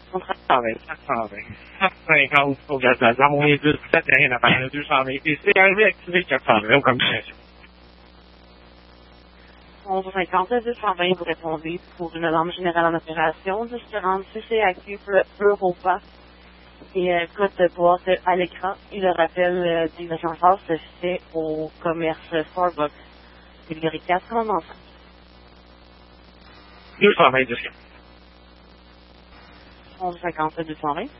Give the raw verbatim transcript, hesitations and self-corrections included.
cent vingt, quatre cent vingt, quatre cent cinquante au gazole, la moyenne de sept rien à faire, deux cent vingt, et c'est arrivé à activer quatre cent vingt aux communications. onze cinquante, deux cent vingt, vous répondez pour une alarme générale en opération, dix quarante, C C A Q pour Europa et euh, code de boîte à l'écran et le rappel euh, des agents force se fait au commerce Starbucks. Catégorie quatre, commandant cinq. deux cent vingt, deux cents. onze cinquante, deux cent vingt.